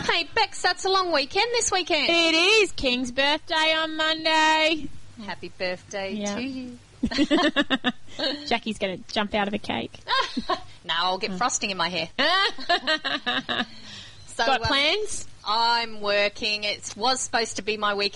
Hey, Bex, that's a long weekend this weekend. It is King's birthday on Monday. Happy birthday to you. Jackie's going to jump out of a cake. No, I'll get frosting in my hair. So, Got plans? I'm working. It was supposed to be my weekend.